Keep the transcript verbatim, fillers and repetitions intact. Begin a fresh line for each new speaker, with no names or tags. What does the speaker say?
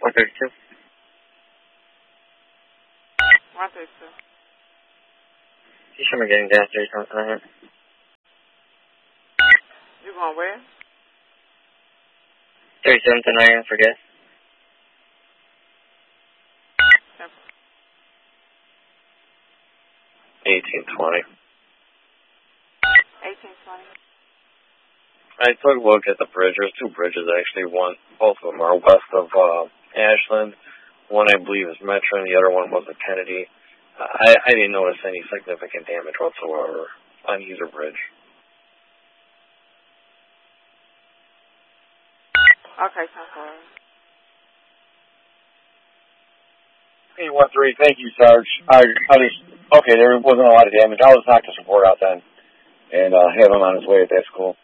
one thirty-two.
one thirty-two.
You should be getting gas station tonight.
You going where?
thirty-seven to nine for gas.
eighteen twenty.
eighteen twenty.
I took a look at the bridge. There's two bridges, actually. One, both of them are west of uh, Ashland. One, I believe, is Metro, and the other one was a Kennedy. Uh, I, I didn't notice any significant damage whatsoever on either bridge.
Okay, temporary.
eight one three, thank you, Sarge. I, I just, okay, there wasn't a lot of damage. I'll just knock the support out then and uh, have him on his way if that's cool.